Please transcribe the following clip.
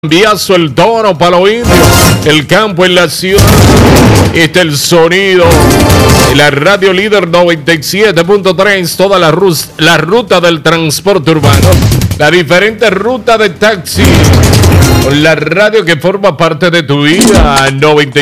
Cambiazo el tono para los indios, el campo en la ciudad. Este es el sonido de la radio líder 97.3, toda la ruta del transporte urbano, la diferente ruta de taxi, con la radio que forma parte de tu vida, 97.